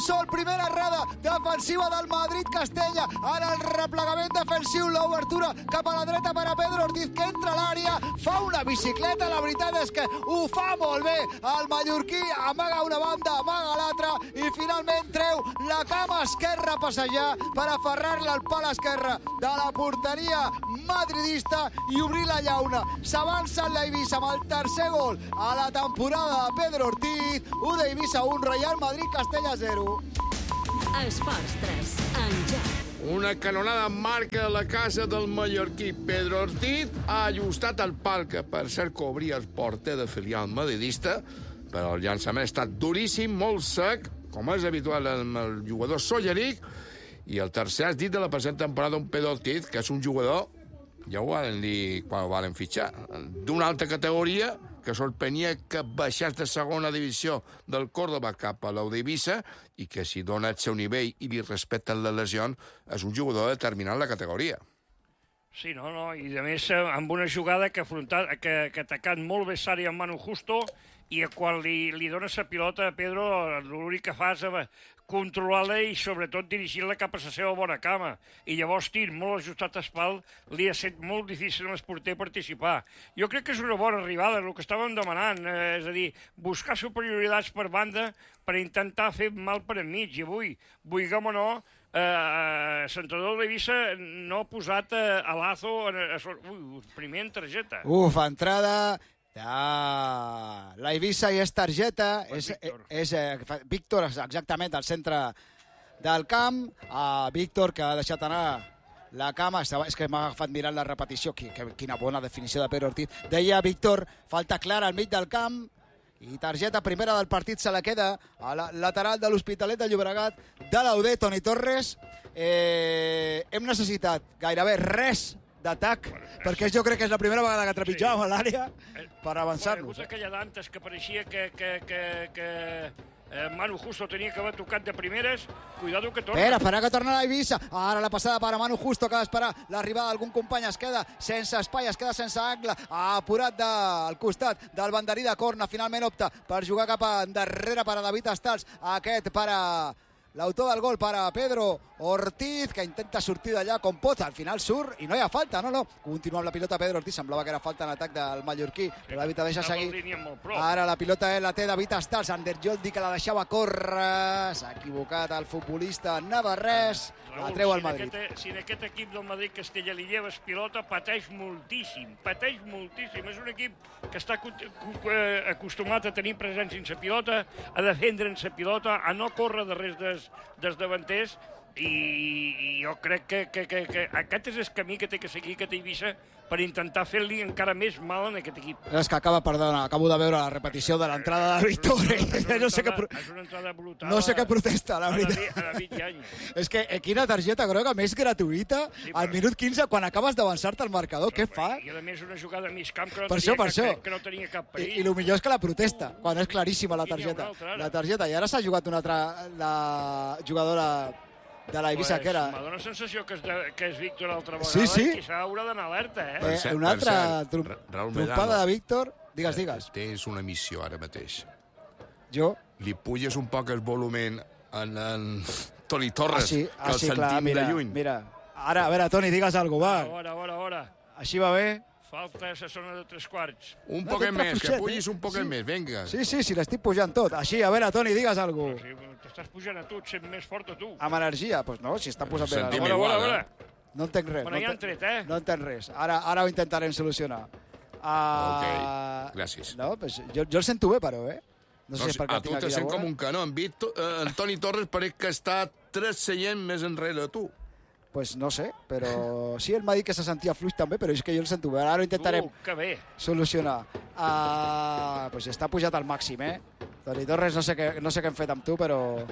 sol, primera errada defensiva del Madrid-Castella, ara el replegament defensiu, l'obertura cap a la dreta per a Pedro Ortiz, que entra a l'àrea, fa una bicicleta, la veritat és que ho fa molt bé el mallorquí, amaga una banda, amaga l'altra i finalment treu la cama esquerra a passejar per aferrar-la al pal esquerre de la porteria madridista i obrir la llauna. S'avança en la Eivissa amb el tercer gol a la temporada de Pedro Ortiz, 1 d'Eivissa 1, Real Madrid-Castella 0. Esports 3, en joc. Una canonada marca la casa del mallorquí. Pedro Ortiz ha ajustat el pal, que per cert cobria el porter de filial madridista, però el llançament ha estat duríssim, molt sec, com és habitual amb el jugador Solleric, i el tercer has dit de la present temporada un Pedro Ortiz, que és un jugador, ja ho van dir quan ho van fitxar, d'una alta categoria, que sorprenia que baixés de segona divisió del Córdoba cap a l'Eivissa i que si dona el seu nivell i li respecten les lesions, és un jugador determinant la categoria. Sí, no, i a més amb una jugada que ha atacat molt bé Sari amb Manu Justo i quan li dona la pilota a Pedro, l'únic que fa és controlar-la i sobretot dirigir-la cap a la seva bona cama. I llavors tir molt ajustat a espal, li ha estat molt difícil al porter participar. Jo crec que és una bona arribada, el que estàvem demanant, és a dir, buscar superioritats per banda per intentar fer mal per enmig. I avui, vulguem o no, l'entrenador de l'Eivissa no ha posat a Lazo primer en targeta. Entrada de l'Eivissa i és targeta, és Víctor, exactament, al centre del camp. Víctor, que ha deixat anar la cama, és que m'ha agafat mirant la repetició, quina bona definició de Pedro Ortiz. Deia Víctor, falta clara al mig del camp, i targeta primera del partit se la queda a la lateral de l'Hospitalet de Llobregat de l'Audet, Toni Torres. Hem necessitat gairebé res d'atac, perquè jo crec que és la primera vegada que trepitjàvem a l'àrea per avançar-nos. Aquella d'antes que pareixia que Manu Justo tenia que haver tocat de primeres, cuidado que torna. Espera que torna l'Eivissa. Ara la passada per a Manu Justo, que ha d'esperar l'arribada d'algun company. Es queda sense espai, es queda sense angle. Ha apurat del costat del banderí de corna. Finalment opta per jugar cap a darrere per a David Estals. Aquest per a l'autor del gol, per a Pedro Ortiz, que intenta sortir d'allà com pot. Al final surt i no hi ha falta, no. Continua amb la pilota Pedro Ortiz, semblava que era falta en atac del mallorquí, però David deixa seguir. Ara la pilota la té David Estals, Anderjoldi, que la deixava córrer. S'ha equivocat el futbolista navarrès, la treu al Madrid. Si en aquest equip del Madrid Castella li lleves pilota, pateix moltíssim. És un equip que està acostumat a tenir presència en la pilota, a defendre en la pilota, a no córrer darrere dels davanters, i jo crec que aquest és el camí que té que seguir aquest Eivissa per intentar fer-li encara més mal en aquest equip. És que acabo de veure la repetició de l'entrada de Víctor. És una entrada brutal. No sé què protesta, la veritat. A David Yáñez. És que quina targeta groga més gratuïta al minut 15 quan acabes d'avançar-te al marcador. Què fa? I a més una jugada a mig camp que no tenia cap perill. I el millor és que la protesta, quan és claríssima la targeta. I ara s'ha jugat una altra, la jugadora de l'Eivissa, que era... M'ha donat la sensació que és Víctor l'altra vegada. Sí. I s'haurà d'anar alerta, Una altra trompada de Víctor. Digues. Tens una missió ara mateix. Jo? Li puges un poc el volumen en Toni Torres, que el sentim de lluny. Mira. Ara, a veure, Toni, digues alguna cosa, va. Ara. Així va bé? Falta la zona de 3/4. Un poquet més, que pugis un poquet més, vinga. Sí, l'estic pujant tot. Així, a veure, Toni, digues alguna cosa. T'estàs pujant a tu, et sent més fort a tu. Amb energia? Doncs no, si està posant bé. Sentim igual, No entenc res. Bueno, ja han tret, No entenc res. Ara ho intentarem solucionar. Ok, gràcies. No, pues jo el sento bé, però, No sé per què a tu te sent com un canó. En Toni Torres pareix que està 3 seients més enrere a tu. Pues no sé, però sí, ell m'ha dit que se sentia fluix també, però és que jo el sento bé. Ara ho intentarem solucionar. Pues està pujat al màxim, Toni Torres, no sé què hem fet amb tu, però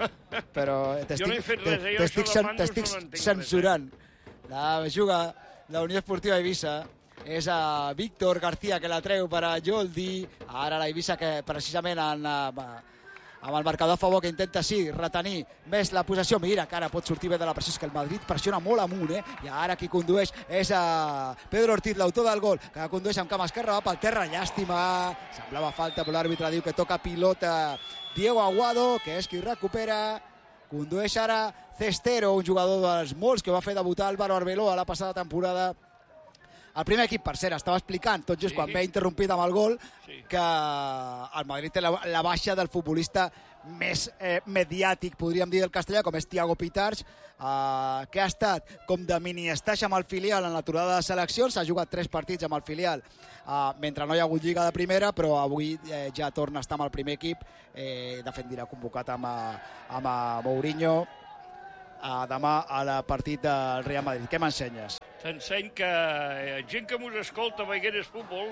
t'estic censurant. La juga la Unió Esportiva Eivissa. És a Víctor García, que la treu per a Joldi. Ara la Eivissa, que precisament amb el marcador a favor, que intenta retenir més la possessió. Mira que ara pot sortir bé de la pressió, és que el Madrid pressiona molt amunt, i ara qui condueix és a Pedro Ortiz, l'autor del gol, que condueix amb cama esquerra, va pel terra, llàstima, semblava falta, però l'àrbitre diu que toca pilota Diego Aguado, que és qui recupera. Condueix ara Cestero, un jugador dels molts que va fer debutar Álvaro Arbeloa la passada temporada. El primer equip, per cert, estava explicant, tot just quan ve interrompit amb el gol, que el Madrid té la baixa del futbolista més mediàtic, podríem dir, del castellà, com és Thiago Pitarch, que ha estat com de mini-estaix amb el filial en l'aturada de seleccions. S'ha jugat 3 partits amb el filial mentre no hi ha hagut Lliga de Primera, però avui ja torna a estar amb el primer equip. De fet, dirà convocat amb Mourinho demà al partit del Real Madrid. Què m'ensenyes? T'enseny que gent que mos escolta a Vegueres Futbol,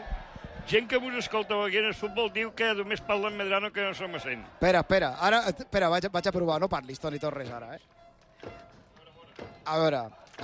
diu que només parla en Medrano, que no som a 100. Espera, ara, vaig a provar, no parlis, Toni Torres, ara, A veure,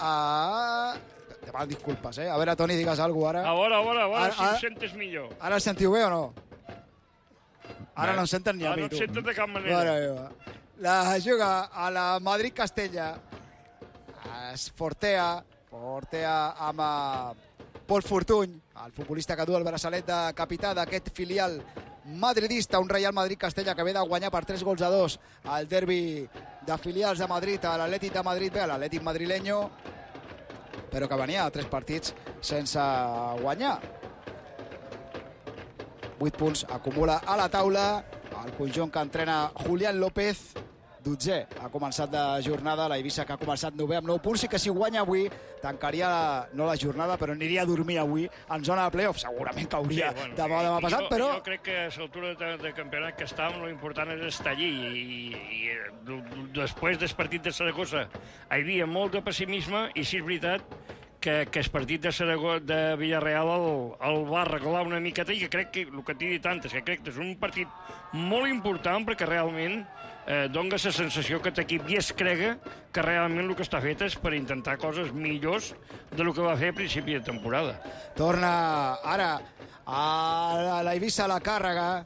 demà disculpes, A veure, Toni, digues alguna cosa, ara. A veure, si ho sentes millor. Ara el sentiu bé o no? Ara no em senten ni a mi, no tu. et senten de cap manera. La juga a la Madrid-Castella. Es fortea amb Pol Fortuny, el futbolista que du el braçalet de capità d'aquest filial madridista, un Real Madrid-Castella que ve de guanyar per 3-2 al derbi de filials de Madrid, a l'Atlètic de Madrid, a l'Atlètic madrileño, però que venia de 3 partits sense guanyar. 8 punts acumula a la taula el conjunt que entrena Julián López, 12è. Ha començat de jornada, la Eivissa que ha començat 9è amb 9 punts, i que si guanya avui tancaria, no la jornada, però aniria a dormir avui en zona de playoff. Segurament que hauria demà passat, però... Jo crec que a l'altura de campionat que estàvem, l'important és estar allí, i després del partit de Saragossa hi havia molt de pessimisme, i sí és veritat que el partit de Villarreal el va arreglar una miqueta, i que crec que, el que t'he dit antes, que crec que és un partit molt important, perquè realment dona la sensació que l'equip ja es crega que realment el que està fet és per intentar coses millors del que va fer a principi de temporada. Torna ara a la Eivissa a la càrrega.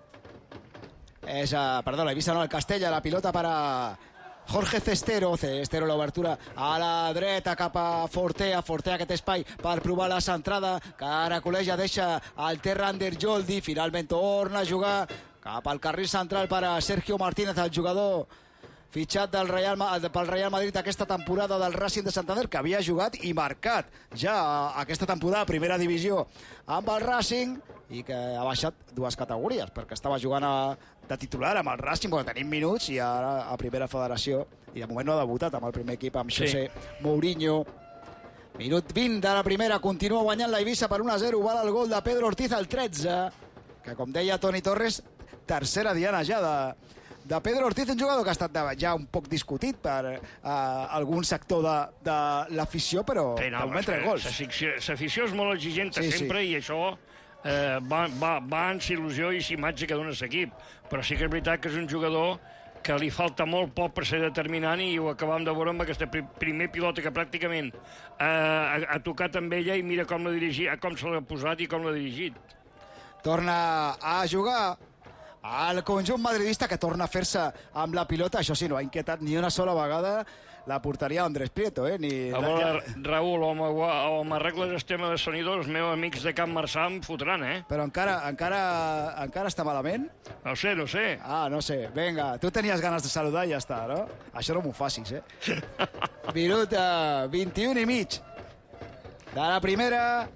Perdó, la Eivissa no, el Castella, la pilota per a Jorge Cestero l'obertura a la dreta cap a Fortea aquest espai per provar la centrada, que ara Coleja deixa al terra Ander Joldi, finalment torna a jugar cap al carril central per a Sergio Martínez, el jugador fitxat pel Real Madrid aquesta temporada del Racing de Santander, que havia jugat i marcat ja aquesta temporada a primera divisió amb el Racing, i que ha baixat 2 categories, perquè estava jugant de titular amb el Racing, perquè tenim minuts, i ara a primera federació, i de moment no ha debutat amb el primer equip, amb José Mourinho. Minut 20 de la primera, continua guanyant la Eivissa per 1-0, val el gol de Pedro Ortiz al 13, que, com deia Toni Torres, tercera diana ja de Pedro Ortiz, un jugador que ha estat ja un poc discutit per algun sector de l'afició, però de moment 3 gols. L'afició és molt exigent sempre, i això va en il·lusió i imatge que dona l'equip, però sí que és veritat que és un jugador que li falta molt poc per ser determinant, i ho acabam de veure amb aquesta primer pilota que pràcticament ha tocat amb ella, i mira com l'ha dirigit, com se l'ha posat i com l'ha dirigit. Torna a jugar el conjunt madridista, que torna a fer-se amb la pilota. Això sí, no ha inquietat ni una sola vegada la porteria d'Andrés Prieto, A veure, Raül, o m'arregles el tema de sonido, els meus amics de Can Marçà em fotran, Però encara està malament? No sé. No sé. Vinga, tu tenies ganes de saludar i ja està, no? Això no m'ho facis, Minut 21 i mig de la primera,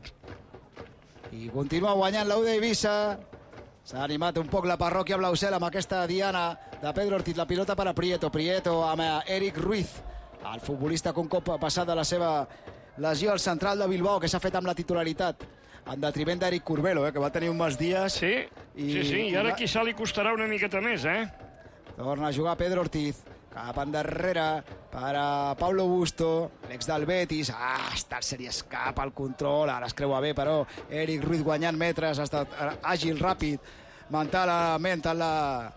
i continua guanyant l'U d'Eivissa. S'ha animat un poc la parròquia blaucel amb aquesta diana de Pedro Ortiz. La pilota per a Prieto amb Eric Ruiz, el futbolista que un cop passat de la seva lesió al central de Bilbao, que s'ha fet amb la titularitat en detriment d'Eric Curbelo, que va tenir uns mals dies. Sí, i ara quizà li costarà una miqueta més, Torna a jugar Pedro Ortiz, cap endarrere per a Pablo Busto, l'ex del Betis. Està el Series cap al control, ara es creua bé, però Eric Ruiz guanyant metres, ha estat àgil, ràpid, mentalment en la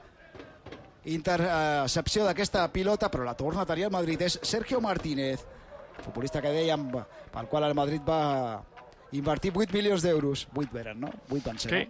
intercepció d'aquesta pilota, però la torna a tenir el Madrid. És Sergio Martínez, futbolista que dèiem, pel qual el Madrid va invertir 8 milions d'euros. 8 veren, no? 8 van ser. Sí.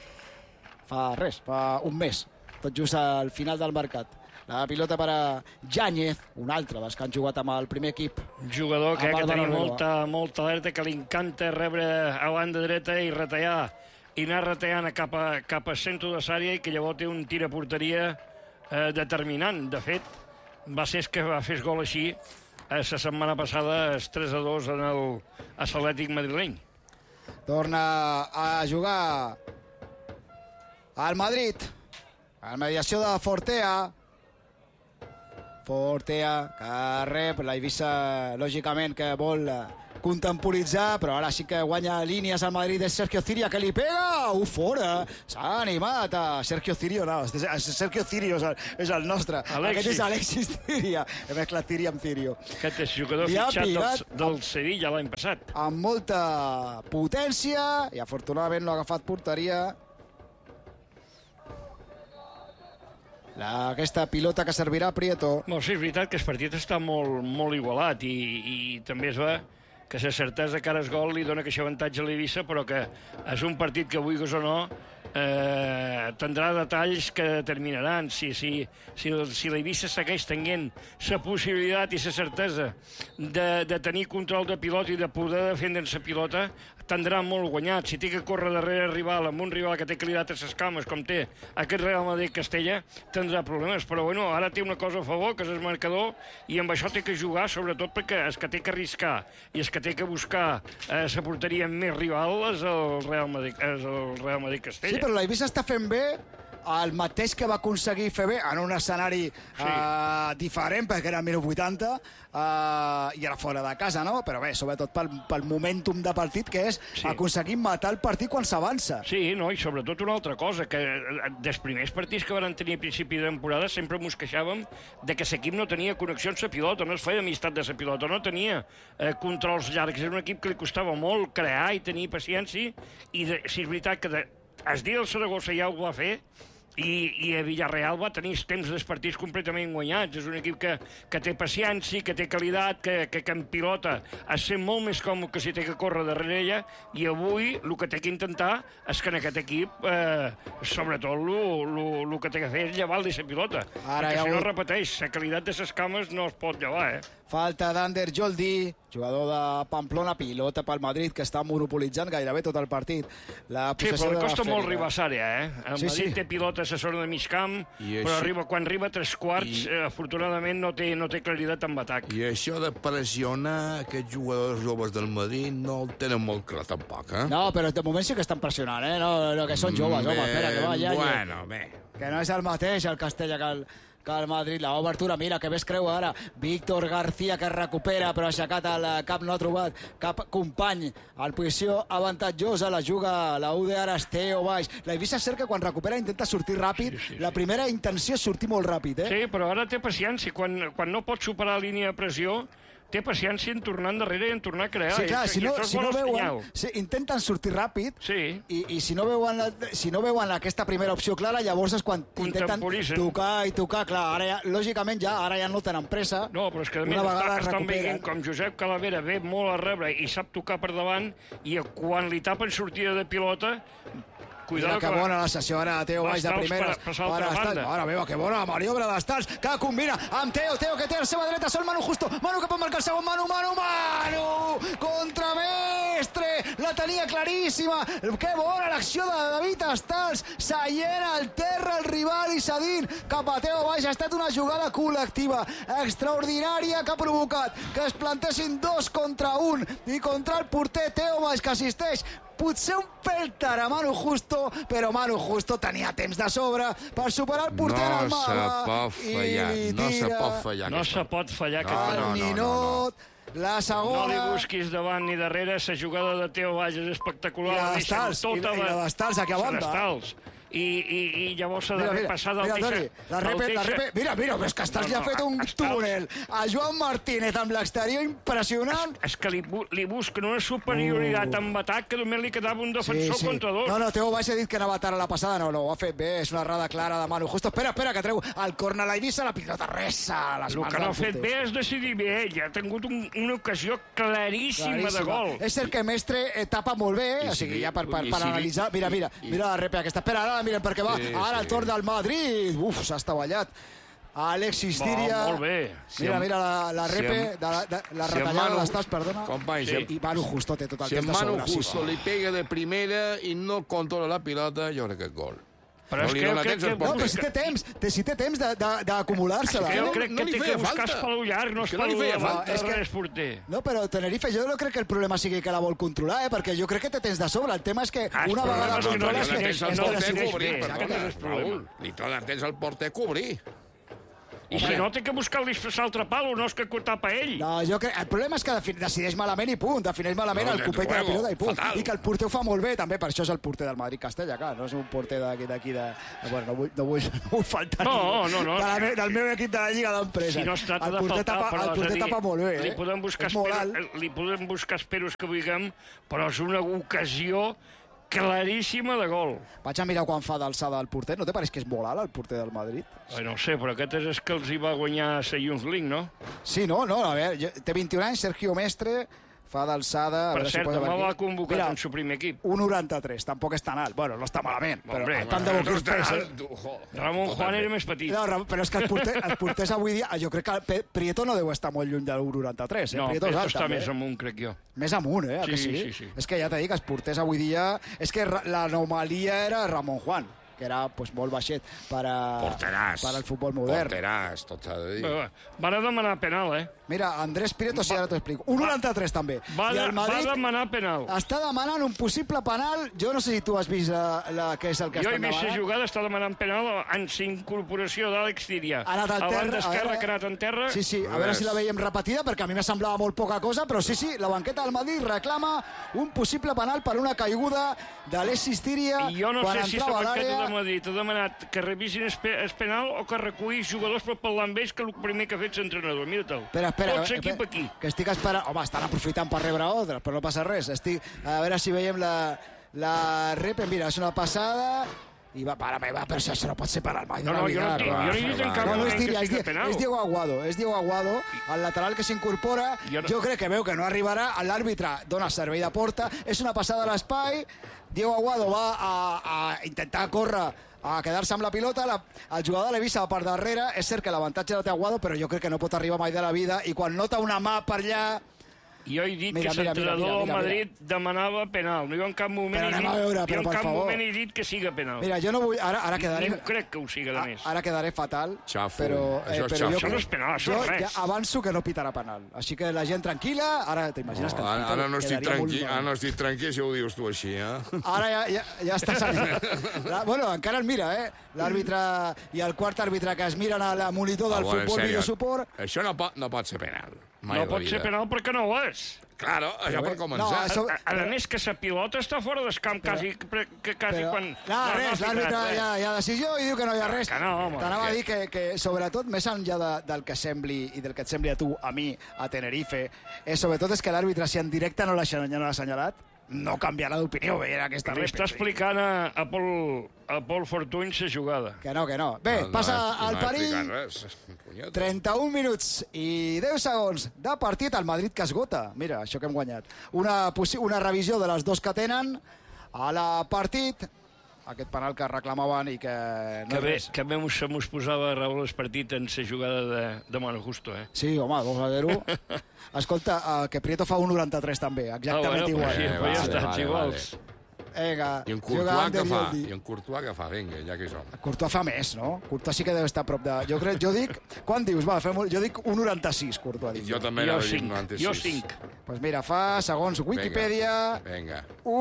Fa un mes, tot just al final del mercat. La pilota per a Yáñez, un altre dels que han jugat amb el primer equip. Un jugador que ha de tenir molta alerta, que li encanta rebre a banda dreta i retallar, i anar retallant cap a centre de l'àrea, i que llavors té un tir a porteria determinant. De fet, va ser que va fer gol així la setmana passada, el 3-2 a l'Atlètic madrileny. Torna a jugar al Madrid. A la mediació de Fortea. Fortea, que rep. La Eivissa, lògicament, que vol contemporitzar, però ara sí que guanya línies al Madrid. És Sergio Cirio, que li pega. Fora. S'ha animat a Sergio Cirio. No, Sergio Cirio és el nostre. Aquest és Alexis Cirio. He mesclat Cirio amb Cirio. Aquest és jugador fitxat del Sevilla l'any passat. Amb molta potència, i afortunadament no ha agafat porteria. Aquesta pilota que servirà a Prieto. Sí, és veritat que el partit està molt igualat i també es va que la certesa que ara el gol li dona aquest avantatge a l'Eivissa, però que és un partit que, vulguis o no, tindrà detalls que determinaran si l'Eivissa segueix tenint la possibilitat i la certesa de tenir control de pilota i de poder defendre la pilota, tindrà molt guanyat. Si té que córrer darrere rival, amb un rival que té qualitat a les cames, com té aquest Real Madrid-Castella, tindrà problemes. Però bueno, ara té una cosa a favor, que és el marcador, i amb això té que jugar, sobretot perquè el que té que arriscar i el que té que buscar la porteria més rival és el Real Madrid-Castella. Sí, però l'Eivissa està fent bé el mateix que va aconseguir fer bé en un escenari diferent, perquè era el minut 80 i era fora de casa, no? Però bé, sobretot pel momentum de partit, que és aconseguir matar el partit quan s'avança. Sí, no, i sobretot una altra cosa, que dels primers partits que van tenir a principi de temporada sempre mos queixàvem de que l'equip no tenia connexió amb la pilota, no es feia amistat de la pilota, no tenia controls llargs, era un equip que li costava molt crear i tenir paciència, i si és veritat que el dia del Saragossa ja ho va fer, i a Villarreal va tenir temps dels partits completament guanyats. És un equip que té paciència, que té qualitat, que en pilota es sent molt més còmode que si té que córrer darrere ella, i avui el que té que intentar és que en aquest equip sobretot el que té que fer és llevar de la pilota, perquè si no repeteix, la qualitat de les cames no es pot llevar. Falta d'Ander Joldi, jugador de Pamplona, pilota pel Madrid, que està monopolitzant gairebé tot el partit. Sí, però li costa molt arribar a l'àrea, El Madrid té pilota a la zona de mig camp, però quan arriba a 3/4, afortunadament no té claritat amb atac. I això de pressionar aquests jugadors joves del Madrid no el tenen molt clar tampoc, No, però de moment sí que estan pressionant, No, que són joves, home, espera, que va ja. Bueno, bé. Que no és el mateix el Castella que el Madrid. L'obertura, mira, que bé es creu ara. Víctor García, que recupera, però aixecat al cap, no ha trobat cap company. En posició avantatjosa, la juga la UD, ara és Teo baix. La Eivissa cerca, quan recupera, intenta sortir ràpid. Sí. La primera intenció és sortir molt ràpid, Sí, però ara té paciència. Quan no pot superar la línia de pressió, té paciència en tornar endarrere i en tornar a crear. Sí, clar, si no veuen... intenten sortir ràpid, i si no veuen aquesta primera opció clara, llavors és quan intenten tocar i tocar. Clar, ara lògicament ara ja no tenen pressa. No, però és que a més estan veient com Josep Calavera ve molt a rebre i sap tocar per davant, i quan li tapen sortida de pilota... Mira que bona la sessió ara de Teo baix de primeres. Ara veu que bona la maniobra d'Estals, que combina amb Teo, que té a la seva dreta, sol Manu Justo, Manu que pot marcar el segon, Manu, contramestre, la tenia claríssima, que bona l'acció de David Estals, seient al terra el rival i cedint cap a Teo baix. Ha estat una jugada col·lectiva extraordinària que ha provocat que es plantessin 2 contra 1 i contra el porter Teo baix, que assisteix potser un pèl tard a Manu Justo, però Manu Justo tenia temps de sobre per superar el porter al Málaga. No se pot fallar. El ninot, la segona... No li busquis davant ni darrere, la jugada de Teo Valls és espectacular. I la d'Estals aquí a banda. I llavors s'ha de passar del la repe, mira, és que Estals li ha fet un túnel a Joan Martínez amb l'exterior impressionant. És que li busquen una superioritat amb atac que només li quedava un defensor contra 2. No, Teo Baix ha dit que anava tard a la passada, no, ho ha fet bé, és una errada clara de Manu Justo. Espera, que treu el córner a l'Eivissa, la pilota resa a les mans del porter. El que no ha fet bé és decidir bé, ell ha tingut una ocasió claríssima de gol. És cert que Mestre tapa molt bé, o sigui, ja per analitzar, mira la repe aquesta, espera, ara miren perquè va, ara el torn del Madrid, s'ha estavellat Alexis Cirio. Molt bé. Mira la repe, la retallada d'Estals, perdona. I Manu Justo té tot el temps de sobre. Si Manu Justo li pega de primera i no controla la pilota, jo crec que és gol. Però és No li que dona crec temps que... al No, porter. però si té temps d'acumular-se-la. Jo no- crec no que li té feia que buscar falta. espaló llarg, no És que no li espaló feia de falta. És que- res, porter. No, però Tenerife, jo no crec que el problema sigui que la vol controlar, perquè jo crec que té temps de sobre. El tema és que el una problema vegada és que no controles... li dona temps al és que porter la- decideix cobrir, bé, perdona, aquest és el problema. Raül. Li dona temps al porter a cobrir. I si no, té que buscar l'altre palo, no és que tapa ell. No, jo crec... El problema és que decideix malament i punt. Defineix malament No, el desde copet de la luego, pilota i punt. fatal. I que el porter ho fa molt bé, també. Per això és el porter del Madrid-Castella, clar. No és un porter d'aquí de... Bueno, no vull faltar No, no, no. del meu equip de la Lliga d'Empresa. Si no es tracta el de porter faltar, però el és a porter dir, tapa molt bé, li podem buscar és molt alt. li podem buscar esperos que vulguem, però és una ocasió claríssima de gol. Vaig a mirar quan fa d'alçada el porter. No te pareix que és molt alt, el porter del Madrid? No ho sé, però aquest és que els hi va guanyar la Youth League, no? Sí, no, a veure, té 21 anys, Sergio Mestre, fa d'alçada... Per cert, demà l'ha convocat en su primer equip. 1,93, tampoc és tan alt. Bueno, no està malament, però Hombre, tant de bo que us pes. Ramon Juan era més petit. No, però és que els porters avui dia... Jo crec que Prieto no deu estar molt lluny de l'1,93. No, Prieto és Prieto alt, està també. més amunt, crec jo. Més amunt, eh? Que sí? Sí. És que ja t'he dit que els porters avui dia... És que l'anomalia era Ramon Juan, que era pues, molt baixet per al futbol modern. Porteràs, tot s'ha de dir. Van a demanar penal, eh? Mira, Andrés Prieto, si ara t'ho explico. 1,93 també. Va I el Madrid demanar penal. està demanant un possible penal. Jo no sé si tu has vist què és el que Jo he estan vist la demanant. jugada, està demanant penal en incorporació d'Àlex Tíria. Ha anat al A terra, banda a esquerra, veure- que ha anat en terra. Sí, a veure si la veiem repetida, perquè a mi me semblava molt poca cosa, però sí, la banqueta del Madrid reclama un possible penal per una caiguda d'Alexis Tíria I jo no quan sé si la entrava a banqueta de l'àrea. Madrid ha demanat que revisin el penal o que reculli jugadors per parlar amb ells, que el primer que ha fet l'entrenador. Mira-te'l. Espera, Tot l'equip aquí. que estic esperant... Home, estan aprofitant per rebre ordres, però no passa res. A veure si veiem la rep. Mira, és una passada... I va, però això no pot ser penal mai. No, jo no he dit en cap No, moment és que Tíria, sigui penal. és Diego Aguado, el lateral que s'incorpora. Jo crec que veu que no arribarà, l'àrbitre dona servei de porta, és una passada a l'espai, Diego Aguado va a intentar córrer a quedar-se amb la pilota, el jugador de l'Eivissa per darrere, és cert que l'avantatge la té Aguado, però jo crec que no pot arribar mai de la vida, i quan nota una mà per allà... Jo he dit que l'entrenador del Madrid demanava penal. Jo en cap moment he dit que siga penal. Mira, jo no vull... Ara quedaré... Ni crec que ho siga, de més. Ara quedaré fatal, Xafo. però Això no és penal, això és res. ja avanço que no pitarà penal. Així que la gent tranquil·la, ara t'imagines que... Ara no estic tranquil si ho dius tu així, eh? Ara ja està salint. Bueno, encara el mira, eh? L'àrbitre i el quart àrbitre que es miren al monitor del futbol videosuport. Això no pot ser penal. No pot ser penal perquè no ho és. Claro, això per començar. A més que la pilota està fora del camp quasi quan... No, res, l'àrbitre ja ha decisió i diu que no hi ha res. Home, t'anava a dir que sobretot, més enllà del que sembli i del que et sembli a tu, a mi, a Tenerife, sobretot és que l'àrbitre, si en directe no l'ha assenyalat, no canviarà d'opinió veient aquesta Li està explicant a Pol Fortuny la jugada. Que no. Bé, passa al perill. 31 minuts i 10 segons de partit. El Madrid que esgota. Mira, això que hem guanyat. Una revisió de les dos que tenen a la partit. Aquest penal que reclamaven i que... Que bé se mos posava Raül el partit en la jugada de Manu Justo, eh? Sí, home, 2-0. Escolta, que Prieto fa 1,93 també, exactament igual. Sí, ja està, iguals. Vinga, I en Courtois que fa? Vinga, ja que hi som. Courtois fa més, no? Courtois sí que deu estar a prop de... Jo dic... Quan dius? Va, jo dic 1,96, Courtois. Jo també anava a dir 96. Jo 5. Doncs mira, fa, segons Wikipedia... Vinga.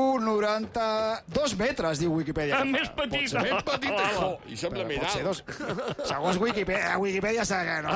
1,92 metres, diu Wikipedia. Més petit. Més petit, i sembla més alt. Segons Wikipedia...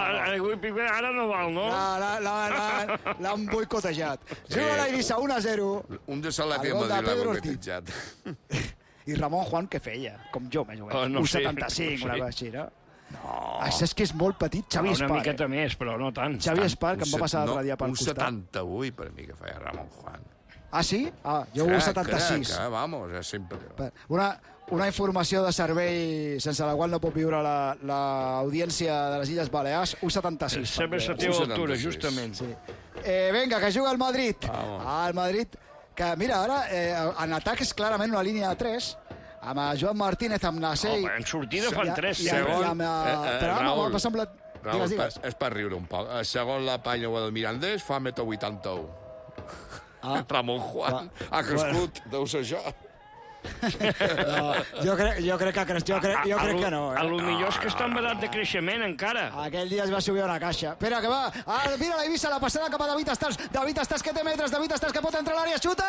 Ara no val, no? L'han boicotejat. Juga l'Eivissa 1-0. Un de Salater Madrid l'ha boicotejat. I Ramon Juan què feia? Com jo, més o menys. 1,75, una cosa així, no? No. Això és que és molt petit, Xavi Espar. Una miqueta més, però no tant. Xavi Espar, que em va passar l'altre dia pel costat. Un 78 per mi que feia Ramon Juan. Ah, sí? Ah, jo 1,76. Vamos, és sempre... Una informació de servei sense la qual no pot viure l'audiència de les Illes Balears, 1,76. Sempre la teva altura, justament. Sí. Vinga, que juga el Madrid. El Madrid, que mira, ara en atac és clarament una línia de 3, amb Joan Martínez, amb Nasei... En sortida fan 3. Però m'ha semblat... Raül, és per riure un poc. Segons la pàgina del Mirandés, fa 1,81 m. Ramon Juan ha crescut, deu ser això. No, jo crec que no. A lo millor és que està en edat de creixement, encara. Aquell dia es va subir a una caixa. Espera, que va. Mira la Eivissa, la passada cap a David Stars. David Stars que té metres, David Stars que pot entrar a l'àrea. Xuta!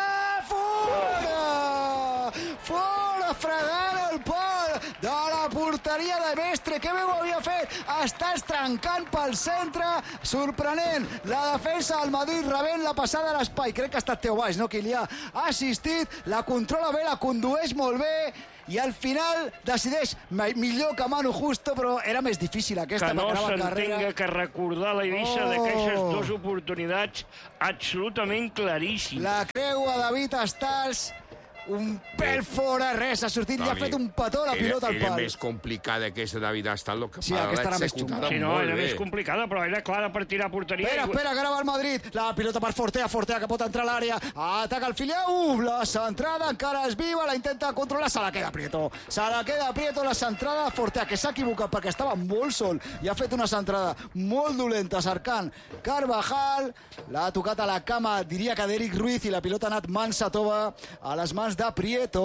Fora! Fora, fregant el pal de la porteria de Mestre. Que bé ho havia fet. Estàs trencant pel centre. Sorprenent. La defensa del Madrid rebent la passada a l'espai. Crec que ha estat Teo Valls, no? Qui li ha assistit. La controla bé, la condueix molt bé. I al final decideix millor que Manu Justo, però era més difícil aquesta. Que no s'entenga que recordar la Eivissa d'aquestes dues oportunitats absolutament claríssimes. La creua David Stars, un pèl fora, res, ha sortit, li ha fet un petó a la pilota al pal. Era més complicada aquesta David Stars, el que sí, aquesta era més xunga. Sí, no, era més complicada, però era clara per tirar a porteria. Espera, que ara va el Madrid. La pilota per Fortea que pot entrar a l'àrea. Ataca el filial. La centrada encara és viva, la intenta controlar. Se la queda Prieto, la centrada de Fortea, que s'ha equivocat perquè estava molt sol i ha fet una centrada molt dolenta, cercant Carvajal. L'ha tocat a la cama, diria que d'Eric Ruiz, i la pilota ha anat mans a tova a les mans de Prieto.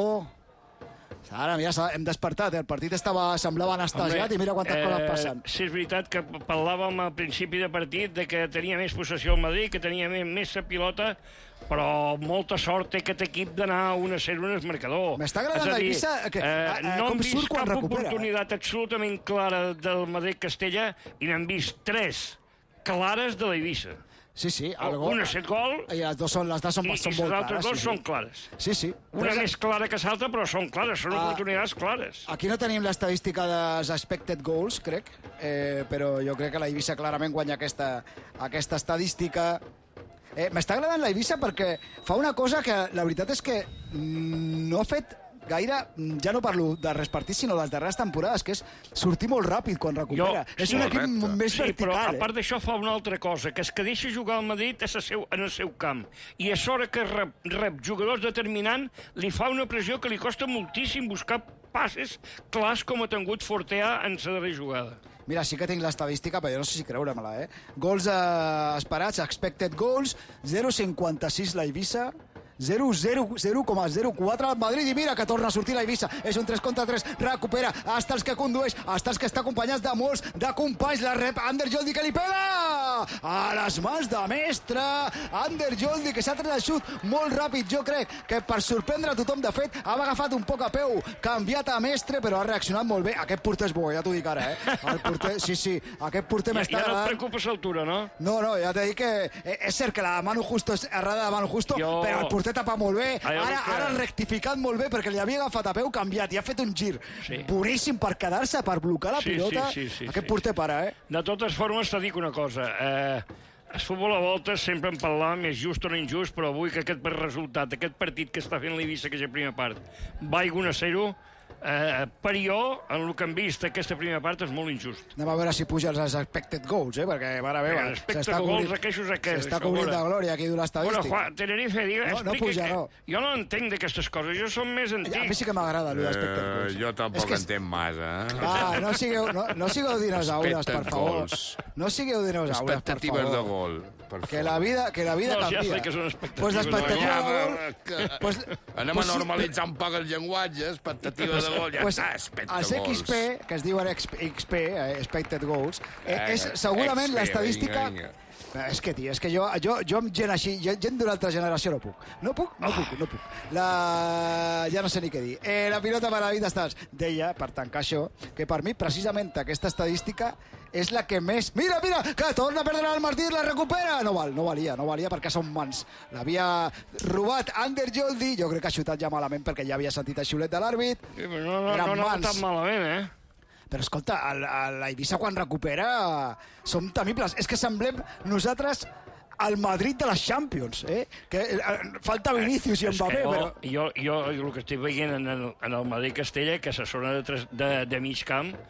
Ara ja hem despertat, el partit semblava anestesiat i mira quantes coses passen. Sí, és veritat que parlàvem al principi de partit de que tenia més possessió el Madrid, que tenia més la pilota, però molta sort té aquest equip d'anar 1-0 en el marcador. M'està agradant l'Eivissa no hem vist cap oportunitat absolutament clara del Madrid-Castella i n'hem vist 3 clares de l'Eivissa. Sí, una ha set gol i les dues són molt clares. I les altres dues són clares. Sí. Una més clara que l'altra, però són clares, són oportunitats clares. Aquí no tenim l'estadística dels expected goals, crec, però jo crec que la Eivissa clarament guanya aquesta estadística. M'està agradant la Eivissa perquè fa una cosa que la veritat és que no ha fet gaire, ja no parlo de res partits, sinó de les darreres temporades, que és sortir molt ràpid quan recupera. És un equip més vertical. Però a part d'això fa una altra cosa, que és que deixa jugar el Madrid en el seu camp. I és hora que rep jugadors determinants, li fa una pressió que li costa moltíssim buscar passes clars com ha tingut Fortea en la darrera jugada. Mira, sí que tinc l'estadística, però jo no sé si creure-me-la, Gols esperats, expected goals, 0,56 la Eivissa, 0,04 al Madrid, i mira que torna a sortir la Eivissa, és un 3 contra 3, recupera Stars que condueix, Stars que està acompanyat de molts de companys, la rep Ander Joldi que li pega a les mans de Mestre. Ander Joldi que s'ha tret el xut molt ràpid, jo crec que per sorprendre a tothom. De fet, ha agafat un poc a peu, canviat a Mestre, però ha reaccionat molt bé. Aquest porter és bo, ja t'ho dic ara, el porter, sí, aquest porter m'està agradant. Ja no et preocupes l'altura, no? No, ja t'he dit que és cert que la Manu Justo és errada de Manu Justo, però el porter tapa molt bé. Ara ha rectificat molt bé perquè li havia agafat a peu, canviat i ha fet un gir boníssim per quedar-se, per blocar la pilota. Aquest porter para, De totes formes, t'ho dic una cosa. El futbol a voltes sempre en parlàvem, és just o no injust, però avui que aquest resultat, aquest partit que està fent l'Eivissa, que és la primera part, va 1-0, per jo, en el que hem vist aquesta primera part, és molt injust. Anem a veure si puja els expected goals, perquè, mare meva, s'està cobrint de glòria aquí d'una estadística. Bueno, Tenerife, no puja, no. Jo no entenc d'aquestes coses, jo som més antic. A mi sí que m'agrada allò d'expected goals. Jo tampoc entenc massa, no sigueu dinosaures, per favor. No sigueu dinosaures, per favor. Expectatives de gol. Que la vida canvia. Ja sé que són expectatives. Pues l'expectativa de gol... Anem a normalitzar un poc el llenguatge, expectativa de gol, ja està, els XP, que es diuen XP, expected goals, és segurament l'estadística... És que, tio, jo amb gent així, gent d'una altra generació no puc. No puc. Ja no sé ni què dir. La pilota per David Stars deia, per tancar això, que per mi precisament aquesta estadística és la que més... Mira, que torna a perdre el Martí, la recupera! No valia perquè són mans. L'havia robat Ander Joldi, jo crec que ha xutat ja malament perquè ja havia sentit el xiulet de l'àrbit. No ha tan malament, Però escolta, l'Eivissa quan recupera som temibles. És que semblem nosaltres al Madrid de les Champions, que falta Vinícius i Mbappé, però... Jo el que estic veient en el Madrid-Castella, que a la zona de mig camp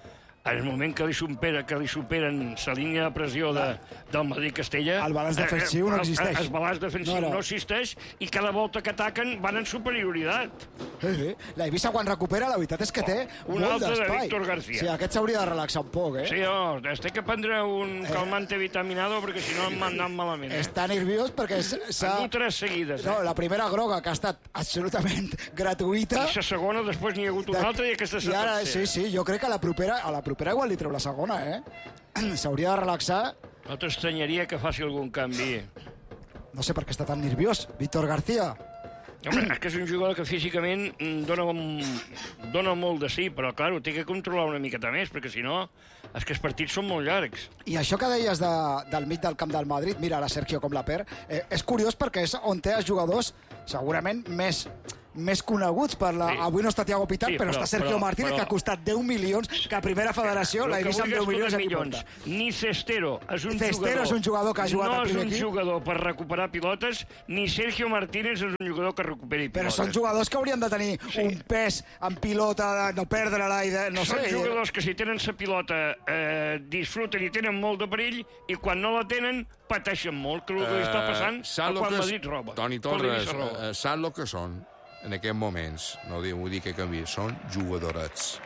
en el moment que li superen la línia de pressió del Madrid-Castella... El balanç defensiu no existeix. El balanç defensiu no existeix i cada volta que ataquen van en superioritat. Sí. La Eivissa, quan recupera, la veritat és que té molt d'espai. De Víctor García. Sí, aquest s'hauria de relaxar un poc, Sí, es té que prendre un calmante vitaminado perquè si no m'ha anat malament. Està nerviós perquè s'ha... Ha dut 3 seguides. No, la primera groga, que ha estat absolutament gratuïta. I la segona, després n'hi ha hagut una altra i aquesta és la tercera. Sí, jo crec que a la propera igual li treu la segona, S'hauria de relaxar. No t'estranyaria que faci algun canvi. No sé per què està tan nerviós, Víctor García. Home, és que és un jugador que físicament dona molt de sí, però, clar, ho té que controlar una miqueta més, perquè, si no, és que els partits són molt llargs. I això que deies del mig del camp del Madrid, mira la Sergio com la Per, és curiós perquè és on té els jugadors segurament més coneguts per la... Sí. Avui no està Thiago Pitar, sí, però està Sergio Martínez, que ha costat 10 milions, que a primera federació l'ha vist amb 10 milions aquí porta. Ni Cestero és un jugador que ha jugat al primer equip. No és un jugador per recuperar pilotes, ni Sergio Martínez és un jugador que recuperi pilotes. Però són jugadors que haurien de tenir un pes en pilota, de no perdre-la i de... Són jugadors que si tenen la pilota disfruten i tenen molt de perill i quan no la tenen pateixen molt, que el que li està passant quan Madrid roba. Toni Torres, saps el que són? En aquests moments, no vull dir que canvi, són jugadorets.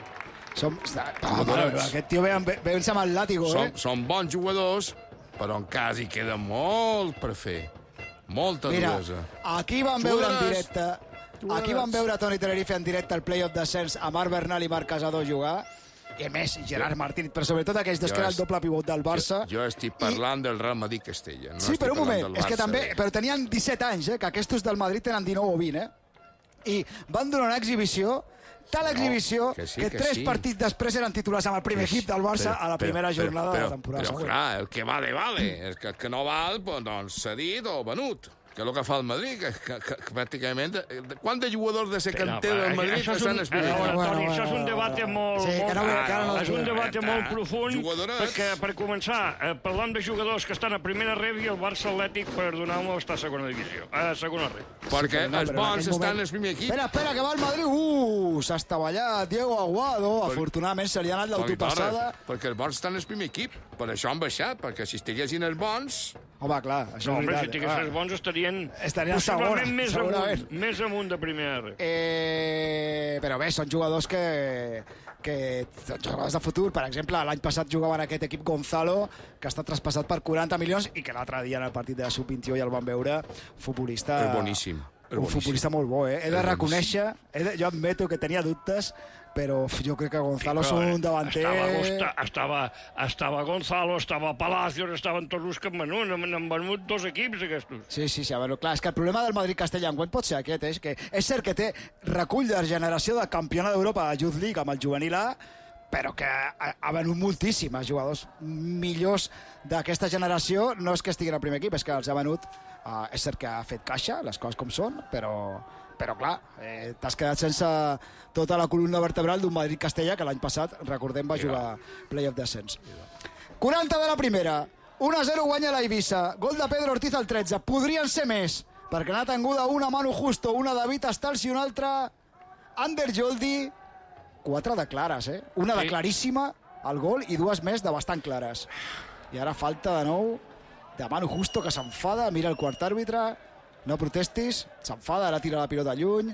Aquest tio ve amb el làtigo, Són bons jugadors, però encara hi queda molt per fer. Molta duresa. Aquí van veure en directe... Aquí van veure Toni Tenerife en directe al play-off descens a Marc Bernal i Marc Casado jugar, i a més, Gerard Martínez, però sobretot aquells dos que era el doble pivot del Barça. Jo estic parlant del Real Madrid-Castella. Sí, però un moment, és que també... Però tenien 17 anys, que aquests del Madrid tenen 19 o 20, I van donar una exhibició, tal exhibició, que 3 partits després eren titulars amb el primer equip del Barça a la primera jornada de la temporada següent. Però clar, el que vale. El que no val, doncs cedit o venut. Que és el que fa el Madrid, que pràcticament... Quants de jugadors de ser canter del Madrid estan explicant? Toni, això és un debat molt... És un debat molt profund, perquè, per començar, parlant de jugadors que estan a primera rev i el Barça Atlètic, perdoneu-me, està a segona divisió, a segona rev. Perquè els bons estan al primer equip. Espera, que va el Madrid. S'ha estavellat Diego Aguado. Afortunadament se li ha anat l'autopassada. Perquè els bons estan al primer equip. Per això han baixat, perquè si estiguessin els bons... Home, clar, això és veritat. Si estiguessin els bons estarien possiblement més amunt de primera. Però bé, són jugadors que són jugadors de futur. Per exemple, l'any passat jugaven aquest equip Gonzalo, que ha estat traspassat per 40 milions i que l'altre dia en el partit de la Sub-21 ja el van veure, futbolista... És boníssim. Un futbolista molt bo, He de reconèixer, jo admeto que tenia dubtes, però jo crec que Gonzalo és un davanter... Estava Gonzalo, estava Palacios, estaven tots els que n'han venut 2 equips, aquests. Sí, a veure, clar, és que el problema del Madrid-Castella enguany pot ser aquest, que és cert que té recull de generació de campiona d'Europa de Youth League amb el juvenil A, però que ha venut moltíssims jugadors millors d'aquesta generació. No és que estiguin al primer equip, és que els ha venut. És cert que ha fet caixa, les coses com són, però clar, t'has quedat sense tota la columna vertebral d'un Madrid-Castella que l'any passat, recordem, va jugar play-off descens. 40 de la primera, 1-0 guanya la Eivissa, gol de Pedro Ortiz al 13, podrien ser més, perquè n'ha tinguda una Manu Justo, una David Astals i una altra Ander Joldi, 4 de clares, una de claríssima al gol i 2 més de bastant clares. I ara falta de nou de Manu Justo, que s'enfada, mira el quart àrbitre, no protestis, s'enfada, ara tira la pilota lluny.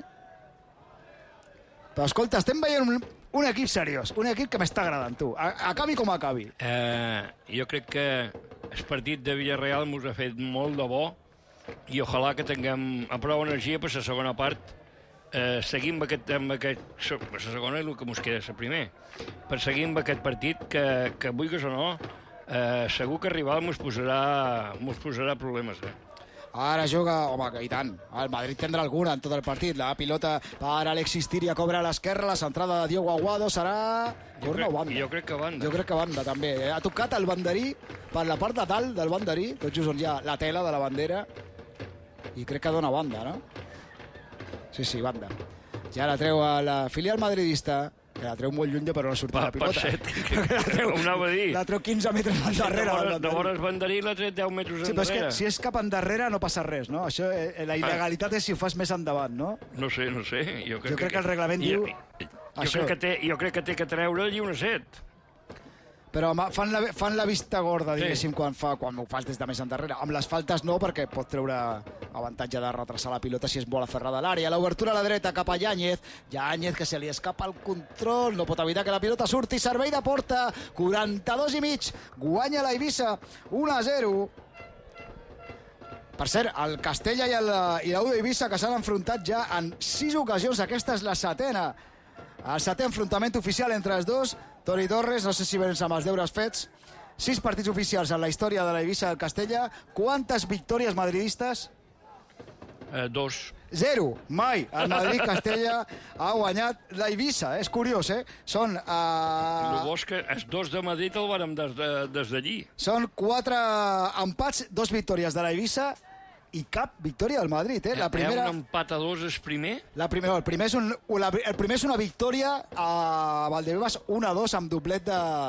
Però escolta, estem veient un equip seriós, un equip que m'està agradant, tu, acabi com acabi. Jo crec que el partit de Villarreal mos ha fet molt de bo i ojalà que tinguem a prou energia per la segona part. Seguim amb la segona és el que mos queda la primer, per seguir amb aquest partit que vulguis o no, segur que el rival mos posarà problemes. Ara juga, home, i tant. El Madrid tindrà alguna en tot el partit. La pilota per Alexis Tiria, cobra a l'esquerra, la centrada de Diego Aguado serà... Corna o banda? Jo crec que banda. Jo crec que banda, també. Ha tocat el banderí per la part de dalt del banderí, tot just on hi ha la tela de la bandera, i crec que dona banda, no? Sí, banda. Ja la treu a la filial madridista, que la treu molt lluny per on ha sortit la pilota. La treu 15 metres endarrere. De vora el banderí l'ha tret 10 metres endarrere. Sí, però és que si és cap endarrere no passa res, no? Això, la il·legalitat és si ho fas més endavant, no? No sé. Jo crec que el reglament diu... Jo crec que té que treure-li una set. Però fan la vista gorda, diguéssim, quan ho fas des de més endarrere. Amb les faltes no, perquè pot treure avantatge de retrasar la pilota si és bola ferrada a l'àrea. L'obertura a la dreta cap a Yáñez. Yáñez, que se li escapa el control, no pot evitar que la pilota surti. Servei de porta, 42 i mig. Guanya la Eivissa, 1-0. Per cert, el Castella i l'U d'Eivissa, que s'han enfrontat ja en 6 ocasions. Aquesta és la setena. El setè enfrontament oficial entre els dos. Toni Torres, no sé si vens amb els deures fets. 6 partits oficials en la història de la Eivissa del Castella. Quantes victòries madridistes? 2. 0. Mai el Madrid-Castella ha guanyat la Eivissa. És curiós, eh? Són... El bo és que els 2 de Madrid el vàrem des d'allí. Són 4 empats, 2 victòries de la Eivissa i cap victòria del Madrid, eh? La primera... Un empat a 2 és primer? El primer és una victòria a Valdebebas, 1-2 amb doblet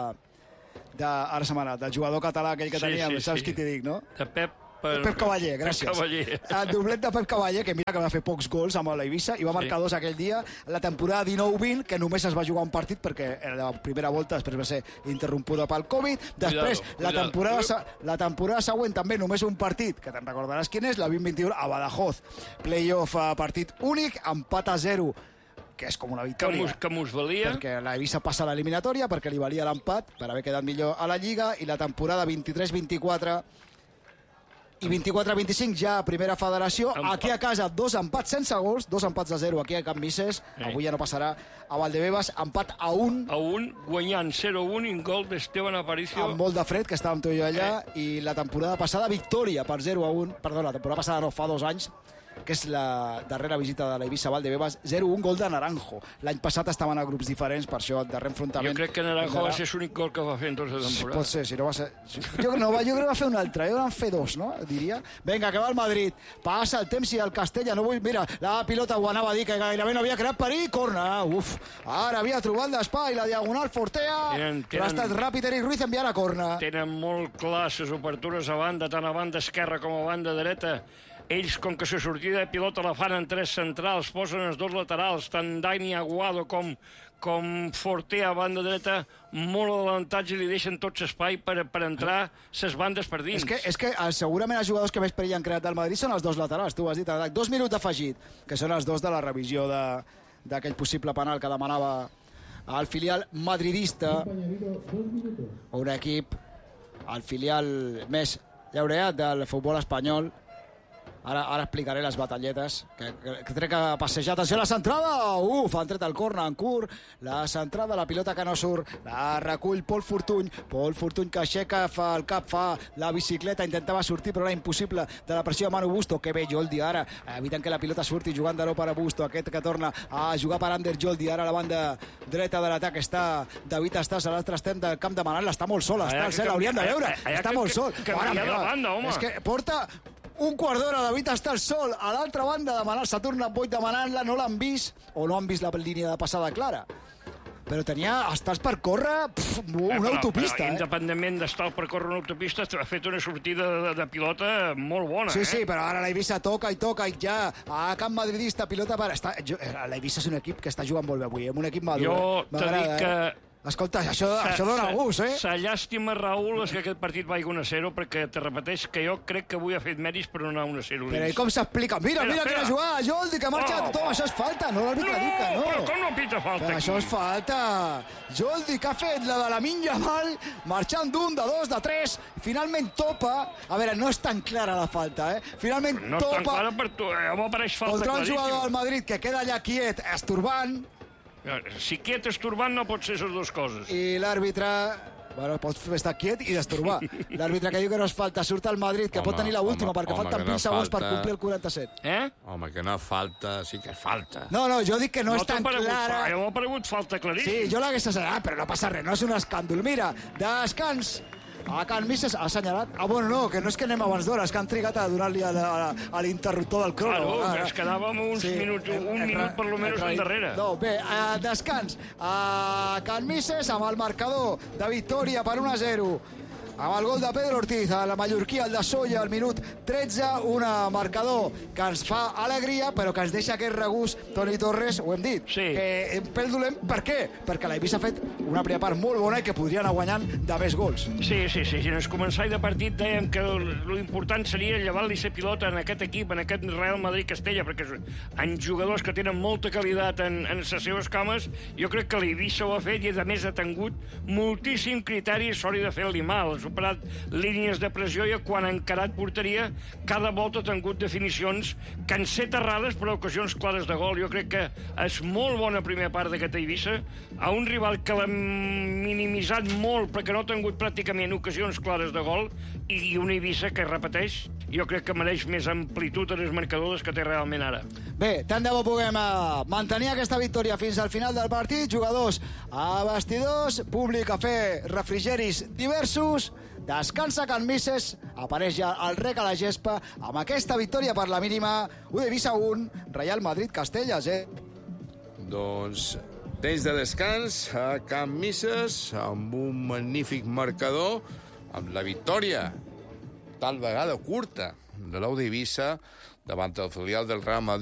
ara se m'ha anat, del jugador català aquell que teníem, saps qui t'hi dic, no? De Pep Cavaller, gràcies. Pep Cavaller. El doblet de Pep Cavaller, que mira que va fer pocs gols amb la Eivissa i va marcar 2 aquell dia, la temporada 19-20, que només es va jugar un partit perquè era la primera volta, després va ser interrompuda pel Covid. Després, la temporada següent també només un partit, que te'n recordaràs quin és, la 2021 a Badajoz. Playoff, partit únic, empat a 0, que és com una victòria. Que mos valia. Perquè la Eivissa passa a l'eliminatòria, perquè li valia l'empat per haver quedat millor a la Lliga, i la temporada 23-24 i 24-25 ja a primera federació. Aquí a casa 2 empats sense gols, 2 empats a 0 aquí a Can Misses. Avui ja no passarà a Valdebebas, empat a 1. A 1, guanyant 0-1 i un gol d'Esteban Aparicio. Amb molt de fred, que estàvem tu i jo allà, i la temporada passada victòria per 0-1. Perdó, la temporada passada no, fa 2 anys, que és la darrera visita de la Eivissa a Valdebebas, 0-1, gol de Naranjo. L'any passat estaven a grups diferents, per això el darrer enfrontament... Jo crec que Naranjo va ser l'únic gol que va fer en tota la temporada. Pot ser, si no va ser... Jo crec que va fer un altre, jo van fer 2, no? Diria. Vinga, que va el Madrid. Passa el temps i el Castella no vull... Mira, la pilota ho anava a dir que gairebé no havia creat perill. Corna, uf. Ara havia trobat l'espai, la diagonal, Fortea. Però ha estat ràpid Eric Ruiz enviant a corna. Tenen molt clar les obertures a banda, tant a banda esquerra com a banda dreta. Ells, com que la sortida de pilota la fan en 3 centrals, posen els 2 laterals, tant Dani Aguado com Fortea a banda dreta, molt avantatge, li deixen tot l'espai per entrar les bandes per dins. És que segurament els jugadors que més perill han creat del Madrid són els 2 laterals, tu ho has dit, 2 minuts afegit, que són els 2 de la revisió d'aquell possible penal que demanava el filial madridista. Un equip, el filial més llaureat del futbol espanyol. Ara explicaré les batalletes que crec que ha passejat. Atenció a la centrada, han tret el corna en curt, la centrada, la pilota que no surt, la recull Pol Fortuny que aixeca, fa el cap, fa la bicicleta, intentava sortir però era impossible de la pressió de Manu Busto. Que bé Joldi ara, evitant que la pilota surti, jugant de nou per a Busto, aquest que torna a jugar per Ander Joldi, ara a la banda dreta de l'atac està David Estàs a l'altre extrem del camp demanant-la, està molt sol, l'hauríem de veure, està molt sol. És que porta un quart d'hora David està al sol a l'altra banda demanant, s'ha tornat boig demanant-la, no l'han vist o no han vist la línia de passada clara, però estàs per córrer una autopista. Independentment d'estar per córrer una autopista, ha fet una sortida de pilota molt bona. Sí, però ara l'Eivissa toca i ja a camp madridista, pilota per... L'Eivissa és un equip que està jugant molt bé avui, un equip madur. Jo t'he dit que... Escolta, això dona gust, eh? La llàstima, Raül, és que aquest partit va 1-0, perquè te repeteix que jo crec que avui ha fet mèrits per anar 1-0. Però i com s'explica? Mira quina jugada, Joldi, que marxa tothom, això és falta, no l'àrbitre diu que no. Però com no pita falta aquí? Això és falta. Joldi, que ha fet la de Lamine Yamal, marxant d'1, de 2, de 3, finalment topa. A veure, no és tan clara la falta, eh? Finalment topa. No és tan clara per tu, m'apareix falta contra un claríssima. jugador del Madrid que queda allà quiet, estorbant. Si quiet estorbant no pot ser les dues coses. I l'àrbitre... Bueno, pot estar quiet i destorbar. L'àrbitre que diu que no és falta, surt al Madrid, que pot tenir l'última, perquè falten 20 segons per complir el 47. Home, que no és falta, sí que és falta. No, jo dic que no és tan clara. M'ha paregut falta claríssim. Sí, jo l'hagués assenyalat, però no passa res, no és un escàndol. Mira, descans a Can Misses, ha assenyalat. Bueno, no, que no és que anem abans d'hora, és que han trigat a donar-li a l'interruptor del crono. Ens quedàvem uns minuts, un minut per lo menys endarrere. No, bé, descans a Can Misses amb el marcador de victòria per 1-0 amb el gol de Pedro Ortiz, el mallorquí, el de Solla, al minut 13, un marcador que ens fa alegria, però que ens deixa aquest regust, Toni Torres, ho hem dit, que pel dolent, per què? Perquè l'Eivissa ha fet una primera part molt bona i que podria anar guanyant de més gols. Sí. Si ens començar de partit dèiem que l'important seria llevar-li ser pilota en aquest equip, en aquest Real Madrid-Castella, perquè en jugadors que tenen molta qualitat en les seves cames, jo crec que l'Eivissa ho ha fet i a més ha tingut moltíssim criteri a l'hora de fer-li mal. Ha superat línies de pressió i quan ha encarat porteria cada volta ha tingut definicions que han set errades però ocasions clares de gol. Jo crec que és molt bona primera part d'aquesta Eivissa a un rival que l'ha minimitzat molt perquè no ha tingut pràcticament ocasions clares de gol i una Eivissa que repeteix, jo crec que mereix més amplitud a les marcadores que té realment ara. Bé, tant de bo puguem mantenir aquesta victòria fins al final del partit, jugadors a vestidors, públic a fer refrigeris diversos, descansa Can Misses, apareix ja el rec a la gespa amb aquesta victòria per la mínima, Eivissa 1, Real Madrid-Castelles, Doncs temps de descans a Can Misses amb un magnífic marcador, amb la victòria tal vegada curta de l'Eivissa davant el filial del Real Madrid.